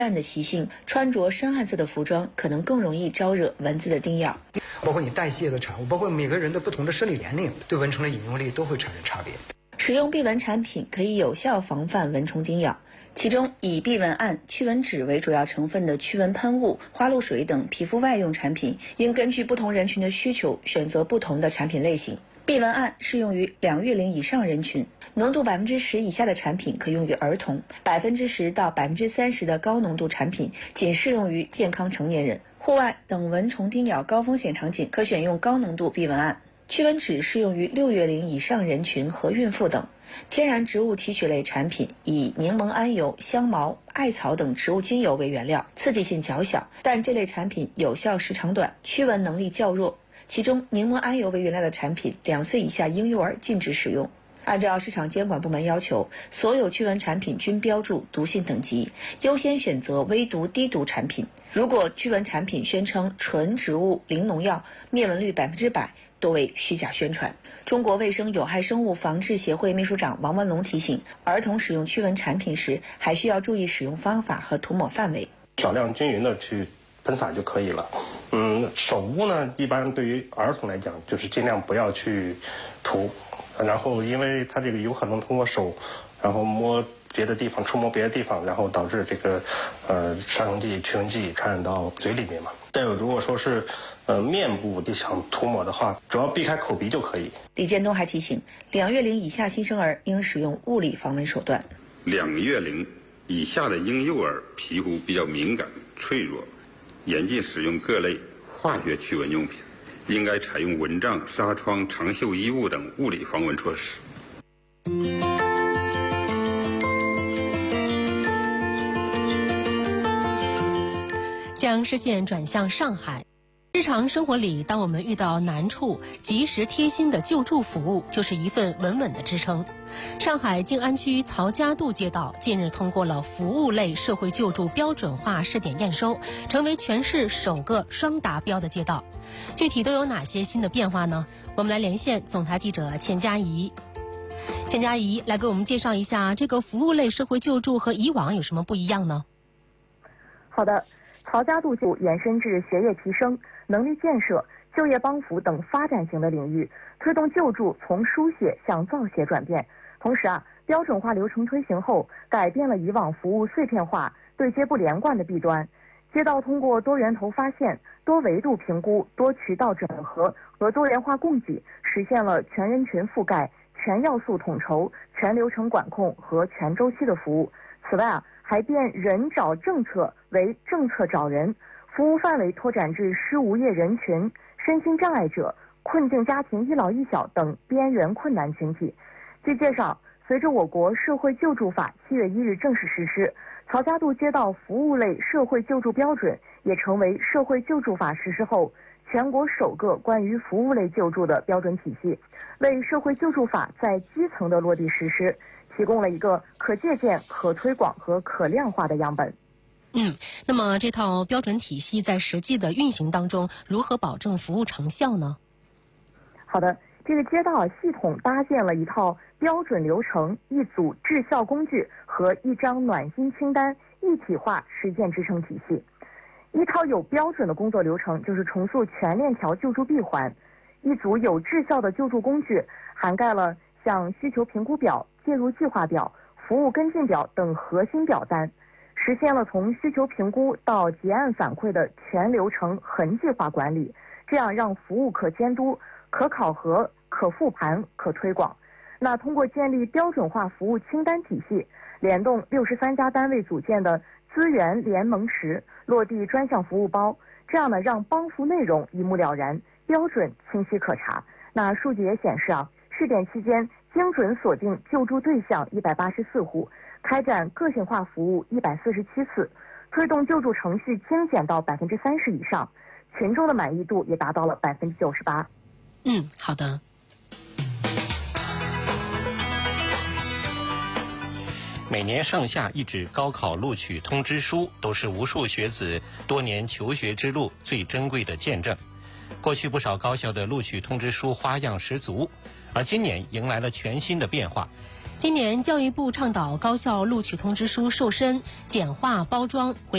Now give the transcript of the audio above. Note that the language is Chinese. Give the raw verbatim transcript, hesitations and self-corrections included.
暗的习性，穿着深暗色的服装可能更容易招惹蚊子的叮咬。 包括你代谢的产物，包括每个人的不同的生理年龄，对蚊虫的引诱力都会产生差别。 使用避蚊产品可以有效防范蚊虫叮咬，其中以避蚊胺、驱蚊酯为主要成分的驱蚊喷雾、花露水等皮肤外用产品，应根据不同人群的需求选择不同的产品类型。避蚊胺适用于两月龄以上人群，浓度百分之十以下的产品可用于儿童，百分之十到百分之三十的高浓度产品仅适用于健康成年人。户外等蚊虫叮咬高风险场景可选用高浓度避蚊胺。驱蚊酯适用于六月龄以上人群和孕妇等。天然植物提取类产品以柠檬桉油、香茅、艾草等植物精油为原料，刺激性较小，但这类产品有效时长短，驱蚊能力较弱。其中柠檬桉油为原料的产品，两岁以下婴幼儿禁止使用。按照市场监管部门要求，所有驱蚊产品均标注毒性等级，优先选择微毒低毒产品。如果驱蚊产品宣称纯植物零农药，灭蚊率百分之百，多为虚假宣传。中国卫生有害生物防治协会秘书长王文龙提醒，儿童使用驱蚊产品时，还需要注意使用方法和涂抹范围， 少量均匀的去喷洒就可以了。嗯，手污呢，一般对于儿童来讲，就是尽量不要去涂，然后因为它这个有可能通过手，然后摸别的地方，触摸别的地方，然后导致这个呃杀虫剂、驱蚊剂传染到嘴里面嘛。再有，如果说是呃面部你想涂抹的话，主要避开口鼻就可以。 李建东还提醒，两月龄以下新生儿应使用物理防蚊手段。 两月龄以下的婴幼儿皮肤比较敏感脆弱，严禁使用各类化学驱蚊用品，应该采用蚊帐、纱窗、长袖衣物等物理防蚊措施。 将视线转向上海。日常生活里，当我们遇到难处，及时贴心的救助服务就是一份稳稳的支撑。上海静安区曹家渡街道近日通过了服务类社会救助标准化试点验收，成为全市首个双达标的街道。具体都有哪些新的变化呢？我们来连线总台记者钱佳怡。钱佳怡来给我们介绍一下这个服务类社会救助和以往有什么不一样呢？ 好的，曹家渡就延伸至学业提升、能力建设、就业帮扶等发展型的领域，推动救助从书写向造写转变。同时啊，标准化流程推行后，改变了以往服务碎片化、对接不连贯的弊端。街道通过多源头发现、多维度评估、多渠道整合和多元化供给，实现了全人群覆盖、全要素统筹、全流程管控和全周期的服务。此外啊，还变人找政策为政策找人，服务范围拓展至失无业人群、身心障碍者、困境家庭一老一小等边缘困难群体。据介绍，随着我国社会救助法七月一日正式实施，曹家渡街道服务类社会救助标准也成为社会救助法实施后全国首个关于服务类救助的标准体系，为社会救助法在基层的落地实施提供了一个可借鉴、可推广和可量化的样本。 嗯，那么这套标准体系在实际的运行当中，如何保证服务成效呢？ 好的，这个街道系统搭建了一套标准流程、一组质效工具和一张暖心清单一体化实践支撑体系。一套有标准的工作流程就是重塑全链条救助闭环，一组有质效的救助工具涵盖了像需求评估表、介入计划表、服务跟进表等核心表单，实现了从需求评估到结案反馈的全流程痕迹化管理，这样让服务可监督、可考核、可复盘、可推广。那通过建立标准化服务清单体系，联动六十三家单位组建的资源联盟池，落地专项服务包，这样呢让帮扶内容一目了然，标准清晰可查。那数据也显示啊，试点期间精准锁定救助对象一百八十四户，开展个性化服务一百四十七次，推动救助程序精简到百分之三十以上，群众的满意度也达到了百分之九十八。 嗯，好的。 每年上下一纸高考录取通知书，都是无数学子多年求学之路最珍贵的见证。过去不少高校的录取通知书花样十足，而今年迎来了全新的变化。 今年教育部倡导高校录取通知书瘦身、简化包装。